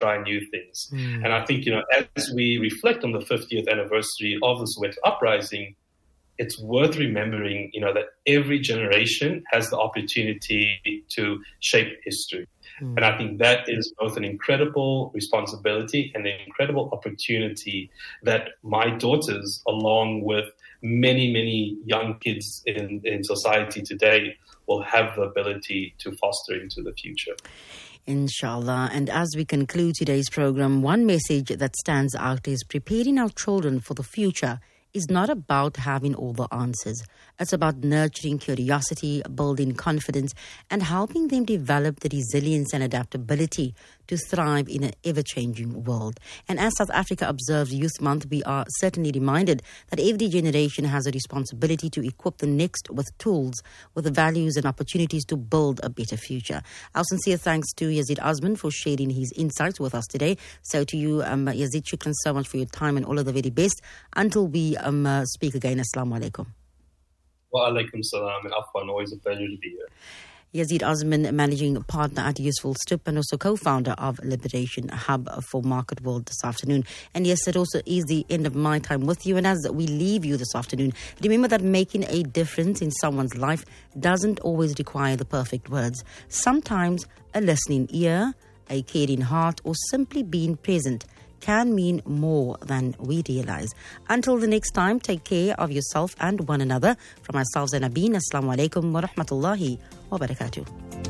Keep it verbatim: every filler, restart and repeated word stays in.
try new things. Mm. And I think, you know, as we reflect on the fiftieth anniversary of the Soweto uprising, it's worth remembering, you know, that every generation has the opportunity to shape history. Mm. And I think that is both an incredible responsibility and an incredible opportunity that my daughters, along with many, many young kids in, in society today, will have the ability to foster into the future. Inshallah. And as we conclude today's program, one message that stands out is preparing our children for the future is not about having all the answers. It's about nurturing curiosity, building confidence, and helping them develop the resilience and adaptability to thrive in an ever-changing world. And as South Africa observes Youth Month, we are certainly reminded that every generation has a responsibility to equip the next with tools, with the values and opportunities to build a better future. Our sincere thanks to Yazid Osman for sharing his insights with us today. So to you, um, Yazid, shukran so much for your time and all of the very best. Until we um, uh, speak again, Assalamu alaikum. Wa alaikum salam and afwan, always a pleasure to be here. Yazid Osman, Managing Partner at Useful Stoop and also co-founder of Liberation Hub for Market World this afternoon. And yes, it also is the end of my time with you. And as we leave you this afternoon, remember that making a difference in someone's life doesn't always require the perfect words. Sometimes a listening ear, a caring heart, or simply being present can mean more than we realize. Until the next time, take care of yourself and one another. From ourselves and Abeen, Assalamu alaikum wa rahmatullahi wa barakatuh.